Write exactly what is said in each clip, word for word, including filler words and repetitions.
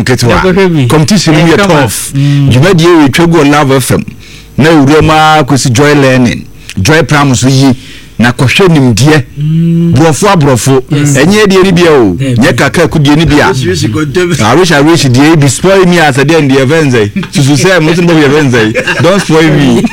mketwa competition we tough juma die we twego Love F M na urema kwesi Joy Learning Joy Pram so yi na kohwe nimdie brofo abrofo enye die ni bia o nye kaka ku die ni bia I wish I wish die be spoil me as the end the events so say mo tin bo events don't spoil me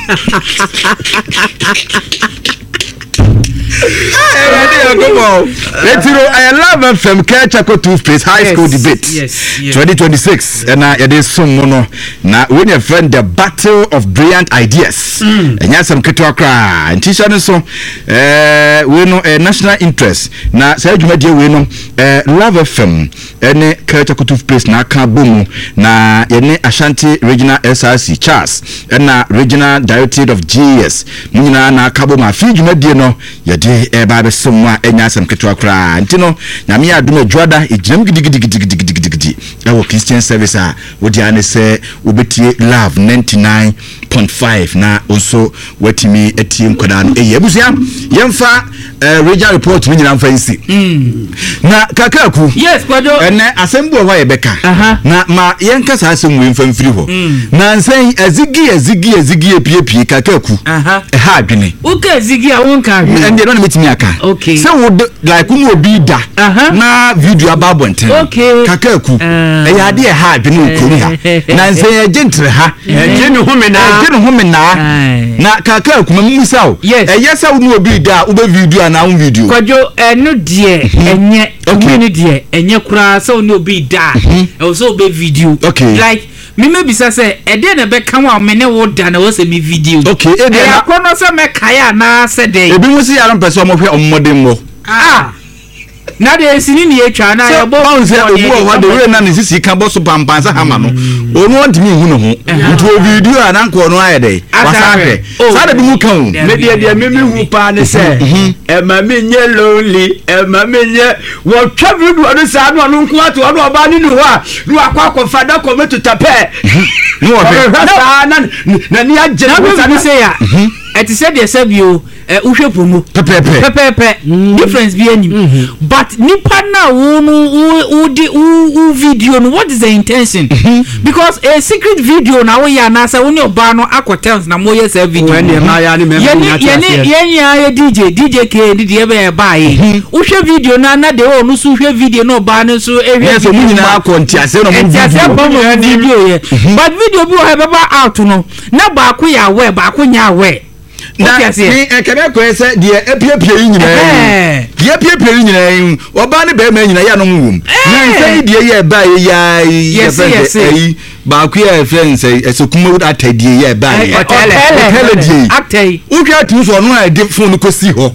Hey, come on. Let's go. I love from Kachako Toothpaste High yes, School Debate yes, yes. twenty twenty-six. And uh, it is some mono. Now, when your friend, the Battle of Brilliant Ideas. And yes, some Kitwa cry. And teacher, so, uh, we know a national interest. Now, say, you might we know, uh, Love F M, and Kachako Toothpaste, na Kabumu, na Yene Ashanti Regional S R C, Charles, and na Regional Director of G S. Muna na Kabuma, feed you, my dear, no, yade e ba be somwa enya sam ketwa kra ntino na me aduma dwada e jam gidigidigidigidigidi e wo Christian service a wo dia ne se obetie Love ninety-nine point five na also watimi etie nkoda no e yebusia yemfa regional report we nyina mfansi na kakaku yes kwado ene asembu ho ye beka na ma yenka sa asem we mfamfiri ho na nsan azigi azigi azigi epiepie kakaku e ha adwene uka azigi a wonka and they don't meet me aka okay so would like unu obi da na video about bonten okay kakaku e ya de ha adwene okori ha na nsan e gentre ha e gene homena e gene homena na kakaku mamusa o e yesa unu obi da ube video na un video kwajo enu die enye enu die enye kura so unu obi da e so obe video like me maybe say e dey na be kan wa me ne wo da na wo se me video okay e dey na kono se me kaya na se dey e bi mu si yaran person mo hwe ommodem mo ah na de sini ni etwa na ya bo bounce obu o wade we na ne sisi kan bo so pampansa hama no onu ontimi hu no ho nto video ana nko no ayede wasahwe sada bi mu kan me de de me me hu pa ne se e ma me nye lonely e ma me nye wo twa video no sa no no nko ato no oba ni ni ho a no akwa akwa da ko metu tape no obe na na ni agye no sa ni se ya et said the sabio uhwe pomu pepepe pepepe difference be any but nipa na wo no udi u video no what is the intention because a secret video na wo ya na say woni oba no akotels na mo yes video when the ma ya ni me ye ye ya D J D J K ndi de be ba yi uhwe video na na de o no so uhwe video no oba no so ehwe yes o ni na akonti ase no mo video ye but video bi o have ba out no na ba ko ya we ba ko nya we na ni ekebe ko ese de epiepie nyina yi de epiepie nyina yi oba ne be ma nyina ya no nwum na sei de ye ba ya yi ba ku ya friends ese kuma would atadie ye ba yi hotel hotel actai ukwa tu so no e de phone ko si ho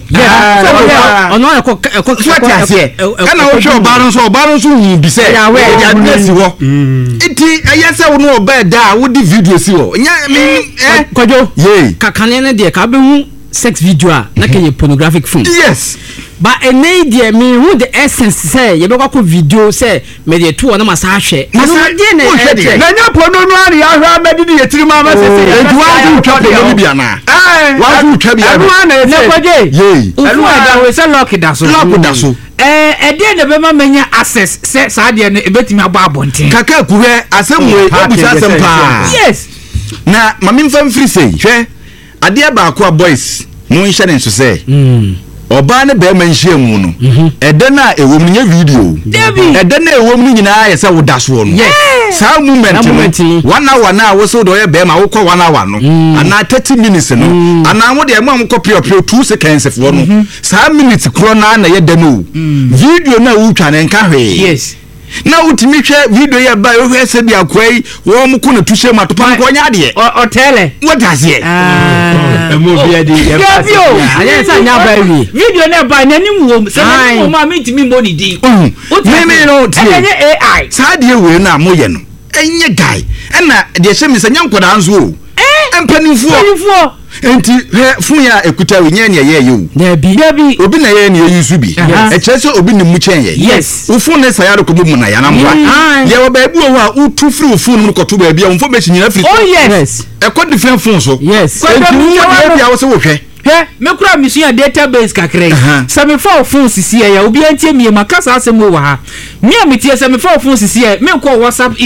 ono e ko ko ase kana wo hwe oba no so oba no so hu bi se ya we ya dress ho iti ayese wo no oba da wo di video si ho nya mi kwajo ye kakane ne de ka be hu sex video na kenye pornographic film yes but ene de me who the essence say ye be kwa video say me de to na masa hwe na de na na nya porno no ari ahwa medidi yetiri ma ma se se edu adu twa de no bia na eh wa du twa bia na na kwaje ye elu ada we say lock da so lock da so eh e de de be ma menya access say sa de no ebetimi aba abonten kaka kuwe asemwe obusa asem pa yes na mami mfam free say hwe ade ba akwa boys no nhye ne so say mm oba ne be ma nhye mu no ede na ewom nya video ede na ewom nyina ya se woda so no sa moment one hour na wo so do ye be ma wo kọ one hour no ana thirty minutes no ana wo de ma mo kọ pio pio two seconds for no sa minute kro na na ye de no video na wo twa ne nka hwe yes na utimi hwe video ya ba yo hwe se bia kwai wo mu ko na tushe matopa ko nya de o tele what does here ah emo bia de aye sa nya ba wi video na ba na nim wo se mo ma mi timi mo ni di me me no tie enye A I sa de we na mo ye no enye guy na de hye mi se nya nkoda nzo o empanifo empanifo enti fun ya ekuta we nya ne ye ye o na bi na bi obi na ye ne ye yusu bi e chese obi ne mu chen ye yes ufun ne sayaro ko mu na ya na mwa ye wo ba ebu o wa utu free ufun mu ko to ba bia umfo be chinyina free oh yes e ko different phone so yes enti wo ye bia wo se wo hwe he me kura mi suya database kakre se me fa phone sisi ya obi antie mi makasa asem wo ha mi amitie se me fa phone sisi ya me ko WhatsApp